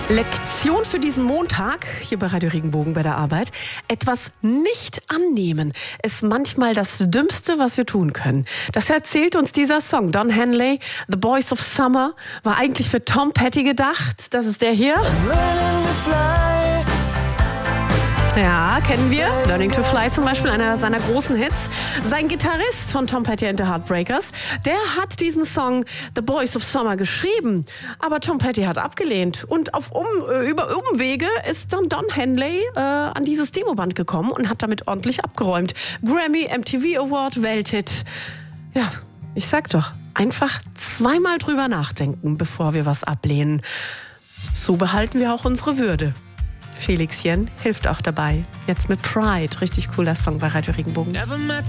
Lektion für diesen Montag hier bei Radio Regenbogen bei der Arbeit. Etwas nicht annehmen ist manchmal das Dümmste, was wir tun können. Das erzählt uns dieser Song. Don Henley, The Boys of Summer, war eigentlich für Tom Petty gedacht. Das ist der hier. Ja, kennen wir. Learning to Fly zum Beispiel, einer seiner großen Hits. Sein Gitarrist von Tom Petty and the Heartbreakers, der hat diesen Song The Boys of Summer geschrieben. Aber Tom Petty hat abgelehnt. Und über Umwege ist dann Don Henley an dieses Demoband gekommen und hat damit ordentlich abgeräumt. Grammy, MTV Award, Welthit. Ja, ich sag doch, einfach zweimal drüber nachdenken, bevor wir was ablehnen. So behalten wir auch unsere Würde. Felixchen hilft auch dabei. Jetzt mit Pride. Richtig cooler Song bei Radio Regenbogen.